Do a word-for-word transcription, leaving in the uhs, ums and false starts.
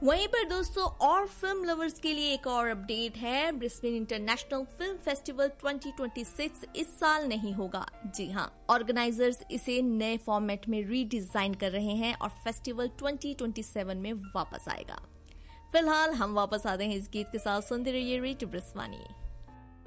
वहीं पर दोस्तों और फिल्म लवर्स के लिए एक और अपडेट है। Brisbane international film festival twenty twenty six इस साल नहीं होगा। जी हाँ, ऑर्गेनाइजर्स इसे नए फॉर्मेट में रीडिजाइन कर रहे हैं और फेस्टिवल ट्वेंटी ट्वेंटी सेवन में वापस आएगा। फिलहाल हम वापस आते हैं इस गीत के साथ। सुनते रहिए रेडियो ब्रिस्वानी।